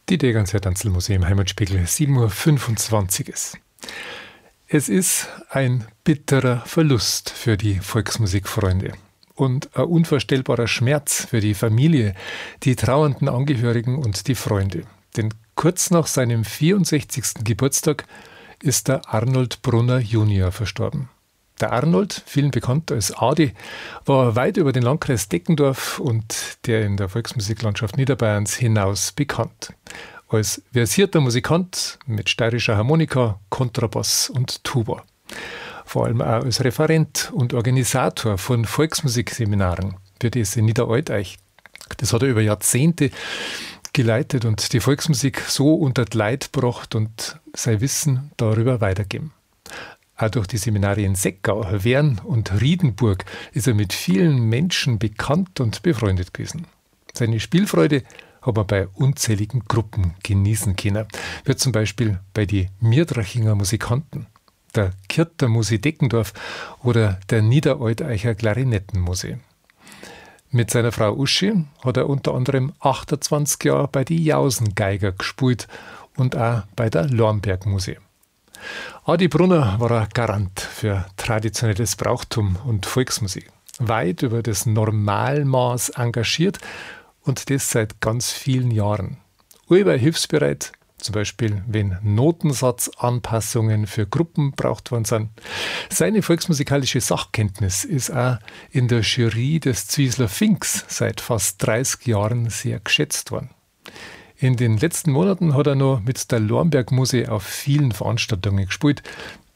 Die Degernseer-Tanzlmusik im Heimatspiegel 7:25 Uhr ist. Es ist ein bitterer Verlust für die Volksmusikfreunde und ein unvorstellbarer Schmerz für die Familie, die trauernden Angehörigen und die Freunde. Denn kurz nach seinem 64. Geburtstag ist der Arnold Brunner Junior verstorben. Der Arnold, vielen bekannt als Adi, war weit über den Landkreis Deckendorf und der in der Volksmusiklandschaft Niederbayerns hinaus bekannt. Als versierter Musikant mit steirischer Harmonika, Kontrabass und Tuba. Vor allem auch als Referent und Organisator von Volksmusikseminaren für das in Niederalteich. Das hat er über Jahrzehnte geleitet und die Volksmusik so unter die Leute gebracht und sein Wissen darüber weitergeben. Auch durch die Seminare in Seckau, Wern und Riedenburg ist er mit vielen Menschen bekannt und befreundet gewesen. Seine Spielfreude hat man bei unzähligen Gruppen genießen können, wie zum Beispiel bei die Mirdrachinger Musikanten, der Kirter Musi Deckendorf oder der Niederalteicher Klarinettenmusi. Mit seiner Frau Uschi hat er unter anderem 28 Jahre bei die Jausengeiger gespielt und auch bei der Lornberg-Musi. Adi Brunner war ein Garant für traditionelles Brauchtum und Volksmusik. Weit über das Normalmaß engagiert und das seit ganz vielen Jahren. Allweil hilfsbereit, zum Beispiel wenn Notensatzanpassungen für Gruppen braucht worden sind. Seine volksmusikalische Sachkenntnis ist auch in der Jury des Zwiesler Finks seit fast 30 Jahren sehr geschätzt worden. In den letzten Monaten hat er noch mit der Lornberg-Musi auf vielen Veranstaltungen gespielt,